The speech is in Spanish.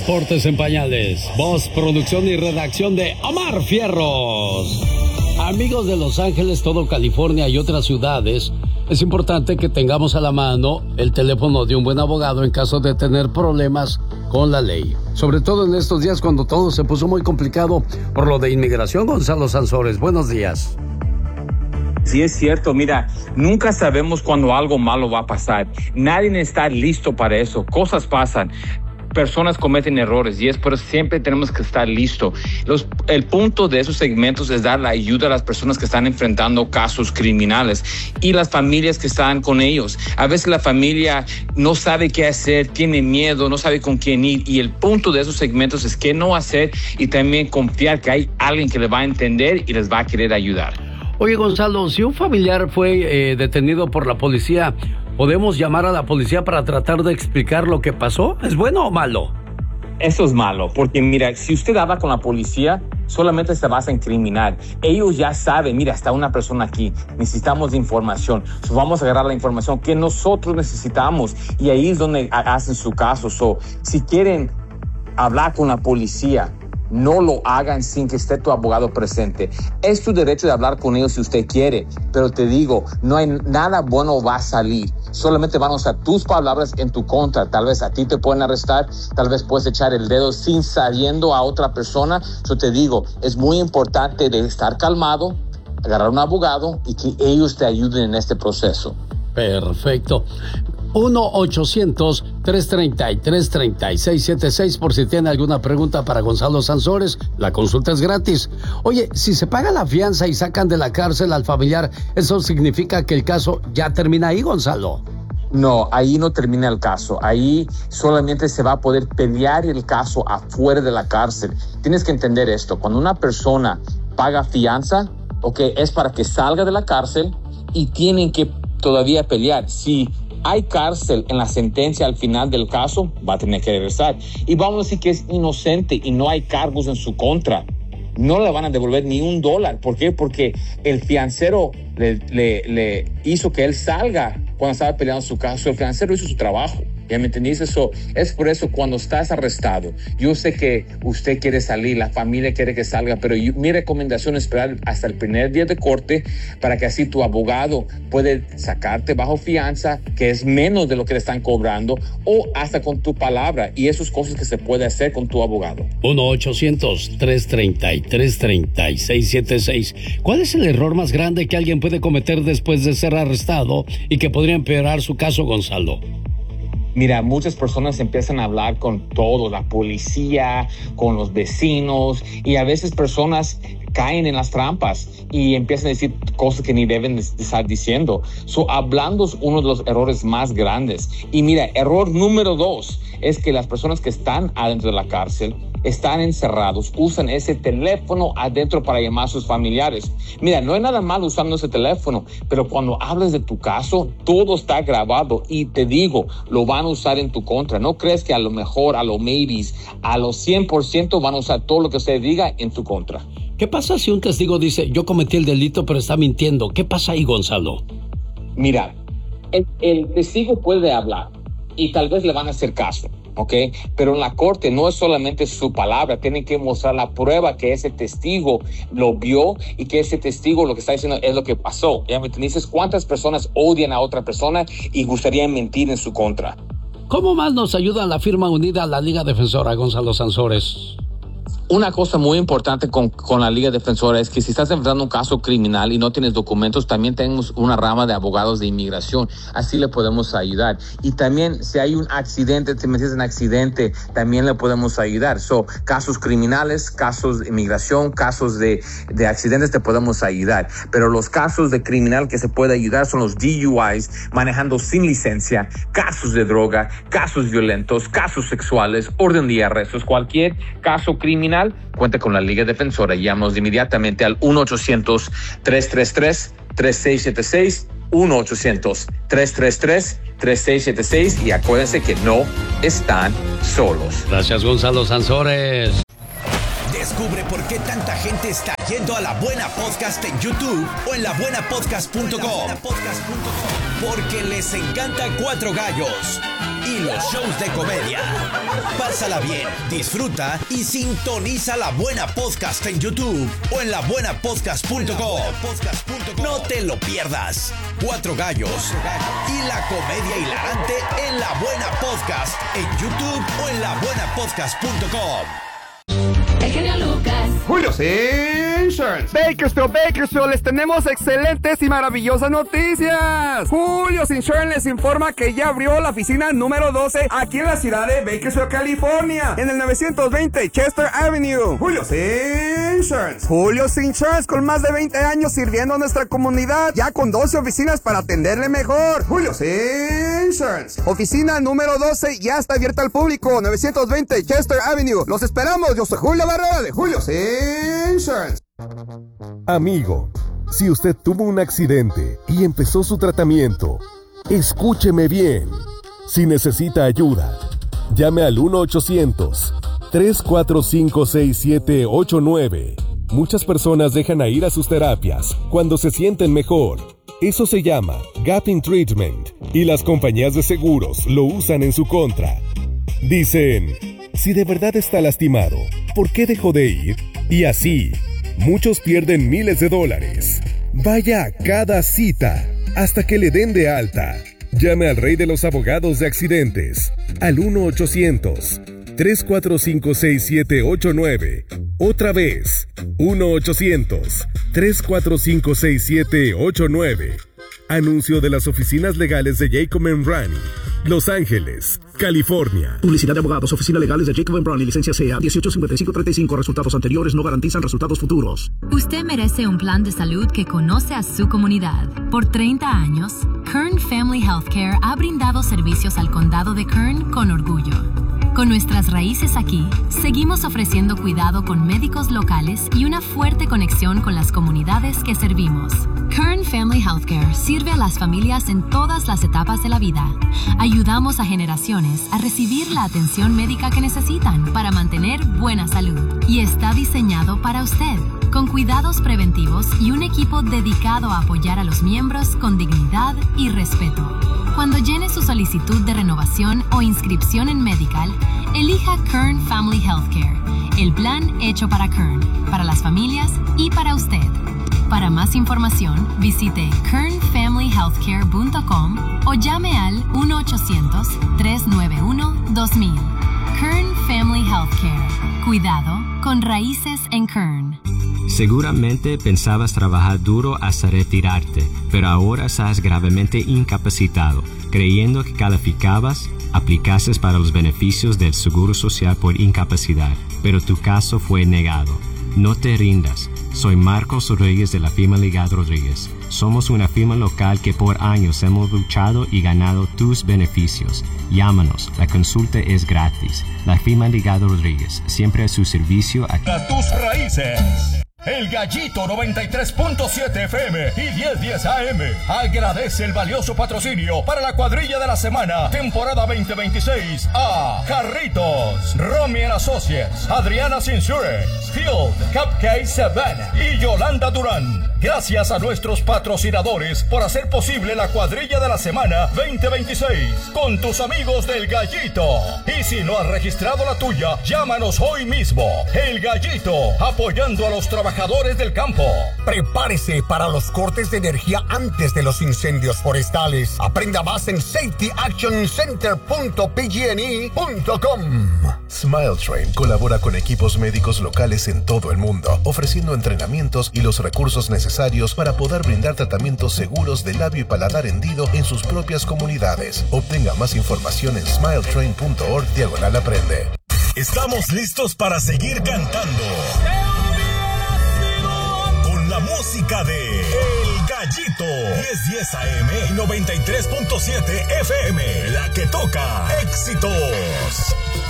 Deportes en Pañales. Voz, producción y redacción de Omar Fierros. Amigos de Los Ángeles, todo California y otras ciudades, es importante que tengamos a la mano el teléfono de un buen abogado en caso de tener problemas con la ley. Sobre todo en estos días cuando todo se puso muy complicado por lo de inmigración. Gonzalo Sansores, buenos días. Sí, es cierto. Mira, nunca sabemos cuándo algo malo va a pasar. Nadie está listo para eso. Cosas pasan. Personas cometen errores y es por eso siempre tenemos que estar listos. El punto de esos segmentos es dar la ayuda a las personas que están enfrentando casos criminales y las familias que están con ellos. A veces la familia no sabe qué hacer, tiene miedo, no sabe con quién ir, y el punto de esos segmentos es qué no hacer y también confiar que hay alguien que les va a entender y les va a querer ayudar. Oye, Gonzalo, si un familiar fue detenido por la policía, ¿podemos llamar a la policía para tratar de explicar lo que pasó? ¿Es bueno o malo? Eso es malo, porque mira, si usted habla con la policía, solamente se vas a incriminar. Ellos ya saben, mira, está una persona aquí, necesitamos información. Vamos a agarrar la información que nosotros necesitamos y ahí es donde hacen su caso. Si quieren hablar con la policía, no lo hagan sin que esté tu abogado presente. Es tu derecho de hablar con ellos si usted quiere, pero te digo, no hay nada bueno va a salir. Solamente van a usar tus palabras en tu contra. Tal vez a ti te pueden arrestar, tal vez puedes echar el dedo sin sabiendo a otra persona. Yo te digo, es muy importante de estar calmado, agarrar un abogado y que ellos te ayuden en este proceso. Perfecto. 1-800-333-3676 por si tiene alguna pregunta para Gonzalo Sansores. La consulta es gratis. Oye, si se paga la fianza y sacan de la cárcel al familiar, ¿eso significa que el caso ya termina ahí, Gonzalo? No, ahí no termina el caso. Ahí solamente se va a poder pelear el caso afuera de la cárcel. Tienes que entender esto. Cuando una persona paga fianza, es para que salga de la cárcel y tienen que todavía pelear. Si hay cárcel en la sentencia al final del caso, va a tener que regresar. Y vamos a decir que es inocente y no hay cargos en su contra. No le van a devolver ni $1. ¿Por qué? Porque el fiancero le hizo que él salga cuando estaba peleando su caso. El fiancero hizo su trabajo. ¿Ya me entendiste? Eso es por eso cuando estás arrestado, yo sé que usted quiere salir, la familia quiere que salga, pero mi recomendación es esperar hasta el primer día de corte para que así tu abogado puede sacarte bajo fianza, que es menos de lo que le están cobrando, o hasta con tu palabra, y esas cosas que se puede hacer con tu abogado. 1-800-333-3676. ¿Cuál es el error más grande que alguien puede cometer después de ser arrestado y que podría empeorar su caso, Gonzalo? Mira, muchas personas empiezan a hablar con todo, la policía, con los vecinos, y a veces personas caen en las trampas y empiezan a decir cosas que ni deben de estar diciendo. Hablando es uno de los errores más grandes. Y mira, error número 2 es que las personas que están adentro de la cárcel están encerrados, usan ese teléfono adentro para llamar a sus familiares. Mira, no hay nada malo usando ese teléfono, pero cuando hablas de tu caso, todo está grabado y te digo, lo van a usar en tu contra. No crees que a lo mejor, a lo maybes, a los 100% van a usar todo lo que usted diga en tu contra. ¿Qué pasa si un testigo dice, yo cometí el delito pero está mintiendo? ¿Qué pasa ahí, Gonzalo? Mira, el testigo puede hablar y tal vez le van a hacer caso. Pero en la corte no es solamente su palabra, tienen que mostrar la prueba que ese testigo lo vio y que ese testigo lo que está diciendo es lo que pasó. ¿Ya me entiendes? ¿Cuántas personas odian a otra persona y gustaría mentir en su contra? ¿Cómo más nos ayuda la firma unida a la Liga Defensora, Gonzalo Sansores? Una cosa muy importante con la Liga Defensora es que si estás enfrentando un caso criminal y no tienes documentos, también tenemos una rama de abogados de inmigración. Así le podemos ayudar. Y también si hay un accidente, te metes en accidente, también le podemos ayudar. Casos criminales, casos de inmigración, casos de accidentes, te podemos ayudar. Pero los casos de criminal que se puede ayudar son los DUIs, manejando sin licencia, casos de droga, casos violentos, casos sexuales, orden de arrestos, cualquier caso criminal. Cuenta con la Liga Defensora. Llámanos inmediatamente al 1-800-333-3676, 1-800-333-3676 y acuérdense que no están solos. Gracias, Gonzalo Sansores. Descubre por qué tanta gente está yendo a La Buena Podcast en YouTube o en labuenapodcast.com. Porque les encanta Cuatro Gallos. y los shows de comedia. Pásala bien, disfruta y sintoniza La Buena Podcast en YouTube o en labuenapodcast.com. No te lo pierdas. 4 gallos y la comedia hilarante en La Buena Podcast en YouTube o en labuenapodcast.com. El genio Lucas. Julio's Insurance. Bakersfield, les tenemos excelentes y maravillosas noticias. Julio's Insurance les informa que ya abrió la oficina número 12 aquí en la ciudad de Bakersfield, California, en el 920 Chester Avenue. Julio's Insurance. Julio's Insurance, con más de 20 años sirviendo a nuestra comunidad, ya con 12 oficinas para atenderle mejor. Julio's Insurance. Oficina número 12 ya está abierta al público, 920 Chester Avenue. Los esperamos. Yo soy Julio Barrera de Julio's Insurance. Amigo, si usted tuvo un accidente y empezó su tratamiento, escúcheme bien. Si necesita ayuda, llame al 1-800-345-6789. Muchas personas dejan a ir a sus terapias cuando se sienten mejor. Eso se llama Gapping Treatment y las compañías de seguros lo usan en su contra. Dicen, si de verdad está lastimado, ¿por qué dejó de ir? Y así, muchos pierden miles de dólares. Vaya a cada cita hasta que le den de alta. Llame al rey de los abogados de accidentes al 1-800-345-6789. Otra vez, 1-800-345-6789. Anuncio de las oficinas legales de Jacob & Browning, Los Ángeles, California. Publicidad de abogados, oficinas legales de Jacob & Browning, licencia SEA 185535. Resultados anteriores no garantizan resultados futuros. Usted merece un plan de salud que conoce a su comunidad. Por 30 años, Kern Family Healthcare ha brindado servicios al condado de Kern con orgullo. Con nuestras raíces aquí, seguimos ofreciendo cuidado con médicos locales y una fuerte conexión con las comunidades que servimos. Kern Family Healthcare sirve a las familias en todas las etapas de la vida. Ayudamos a generaciones a recibir la atención médica que necesitan para mantener buena salud. Y está diseñado para usted, con cuidados preventivos y un equipo dedicado a apoyar a los miembros con dignidad y respeto. Cuando llene su solicitud de renovación o inscripción en Medical, elija Kern Family Healthcare, el plan hecho para Kern, para las familias y para usted. Para más información, visite kernfamilyhealthcare.com o llame al 1-800-391-2000. Kern Family Healthcare. Cuidado con raíces en Kern. Seguramente pensabas trabajar duro hasta retirarte, pero ahora estás gravemente incapacitado. Creyendo que calificabas, aplicaste para los beneficios del Seguro Social por incapacidad, pero tu caso fue negado. No te rindas. Soy Marcos Rodríguez de la firma Ligado Rodríguez. Somos una firma local que por años hemos luchado y ganado tus beneficios. Llámanos, la consulta es gratis. La firma Ligado Rodríguez, siempre a su servicio. A tus raíces. El Gallito 93.7 FM y 1010 AM agradece el valioso patrocinio para la cuadrilla de la semana, temporada 2026, a Jarritos, Romy & Associates, Adriana's Insurance, Field, Cupcake Savannah y Yolanda Durán. Gracias a nuestros patrocinadores por hacer posible la cuadrilla de la semana 2026 con tus amigos del Gallito. Y si no has registrado la tuya, llámanos hoy mismo. El Gallito, apoyando a los trabajadores del campo. Prepárese para los cortes de energía antes de los incendios forestales. Aprenda más en safetyactioncenter.pgne.com. Smile Train colabora con equipos médicos locales en todo el mundo, ofreciendo entrenamientos y los recursos necesarios para poder brindar tratamientos seguros de labio y paladar hendido en sus propias comunidades. Obtenga más información en smiletrain.org/aprende. Estamos listos para seguir cantando con la música de El Gallito, 1010 AM y 93.7 FM, la que toca éxitos.